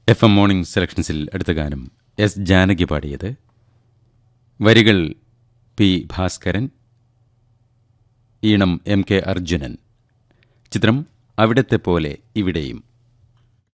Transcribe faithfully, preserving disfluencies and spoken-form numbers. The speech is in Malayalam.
എഫ് എം മോർണിംഗ് സെലക്ഷൻസിൽ അടുത്ത ഗാനം എസ് ജാനകി പാടിയത്. വരികൾ പി ഭാസ്കരൻ, ഈണം എം കെ അർജുനൻ. ചിത്രം അവിടത്തെ പോലെ ഇവിടെയും.